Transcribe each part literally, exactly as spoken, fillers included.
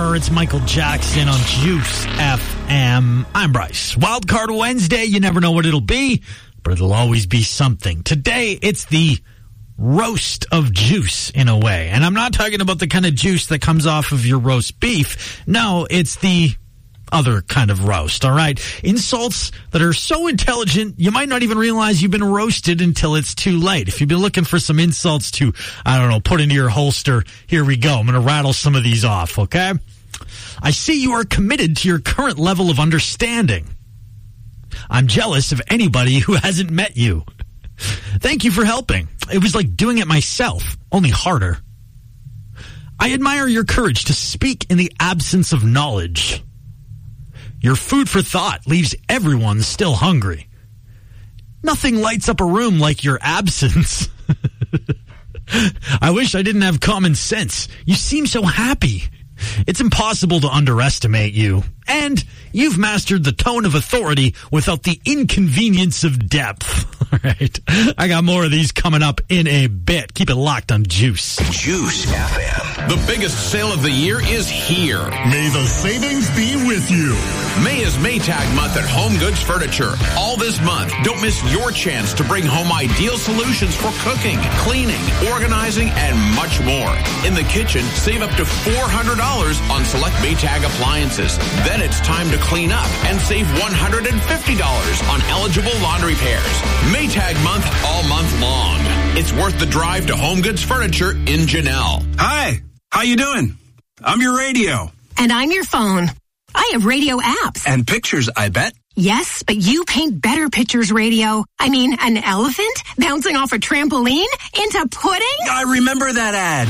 Thriller. It's Michael Jackson on Juice F M. I'm Bryce. Wildcard Wednesday. You never know what it'll be, but it'll always be something. Today, it's the roast of juice in a way. And I'm not talking about the kind of juice that comes off of your roast beef. No, it's the other kind of roast, all right? Insults that are so intelligent, you might not even realize you've been roasted until it's too late. If you've been looking for some insults to, I don't know, put into your holster, here we go. I'm going to rattle some of these off, okay? I see you are committed to your current level of understanding. I'm jealous of anybody who hasn't met you. Thank you for helping. It was like doing it myself, only harder. I admire your courage to speak in the absence of knowledge. Your food for thought leaves everyone still hungry. Nothing lights up a room like your absence. I wish I didn't have common sense. You seem so happy. It's impossible to underestimate you. And you've mastered the tone of authority without the inconvenience of depth. All right. I got more of these coming up in a bit. Keep it locked on Juice. Juice F M. The biggest sale of the year is here. May the savings be with you. May is Maytag month at Home Goods Furniture. All this month, don't miss your chance to bring home ideal solutions for cooking, cleaning, organizing, and much more. In the kitchen, save up to four hundred dollars on select Maytag appliances. Then it's time to clean up and save one hundred fifty dollars on eligible laundry pairs. Maytag month all month long. It's worth the drive to Home Goods Furniture in Janelle. Hi, how you doing? I'm your radio. And I'm your phone. I have radio apps. And pictures, I bet. Yes, but you paint better pictures, radio. I mean, an elephant bouncing off a trampoline into pudding? I remember that ad.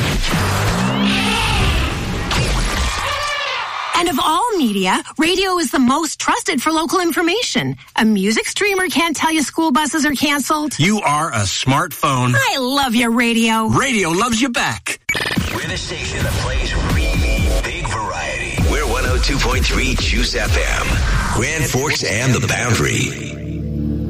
And of all media, radio is the most trusted for local information. A music streamer can't tell you school buses are canceled. You are a smartphone. I love your radio. Radio loves you back. We're the station that plays really big variety. We're one oh two point three Juice F M. Grand Forks and the Boundary.